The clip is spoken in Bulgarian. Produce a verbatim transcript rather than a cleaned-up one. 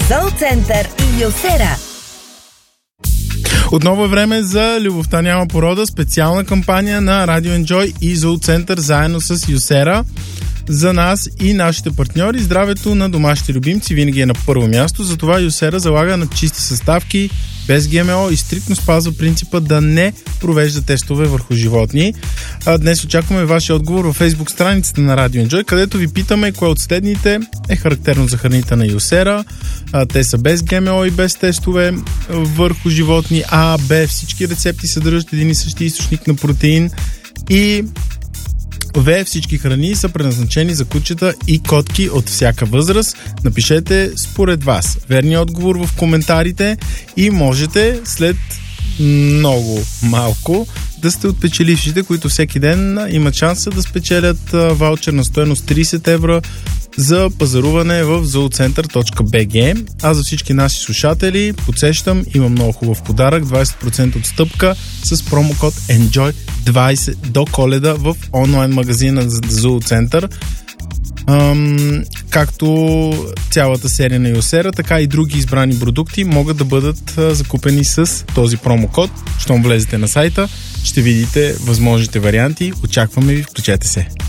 Зооцентър и Юсера. Отново е време за Любовта няма порода, специална кампания на Радио Enjoy и Зооцентър заедно с Юсера. За нас и нашите партньори здравето на домашните любимци винаги е на първо място, затова Юсера залага на чисти съставки, без ГМО и стриктно спазва принципа да не провежда тестове върху животни. А днес очакваме вашия отговор във Facebook страницата на Радио Enjoy, където ви питаме кое от следните е характерно за храните на Юсера. А, те са без ГМО и без тестове върху животни. А, Б, всички рецепти съдържат един и същи източник на протеин. И В, всички храни са предназначени за кучета и котки от всяка възраст. Напишете според вас верния отговор в коментарите и можете след много малко да сте от печелившите, които всеки ден имат шанса да спечелят ваучер на стойност трийсет евро за пазаруване в зооцентър точка би джи. А за всички наши слушатели подсещам, има много хубав подарък, двайсет процента отстъпка с промокод енджой двайсет до Коледа в онлайн магазина за Зооцентър. Ам, както цялата серия на Юсера, така и други избрани продукти могат да бъдат а, закупени с този промокод. Щом влезете на сайта, ще видите възможните варианти. Очакваме ви, включете се.